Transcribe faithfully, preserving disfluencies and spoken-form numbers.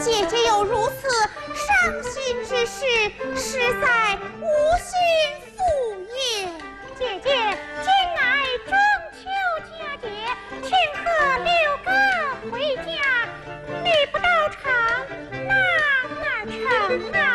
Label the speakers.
Speaker 1: 姐姐有如此伤心之事，实在无心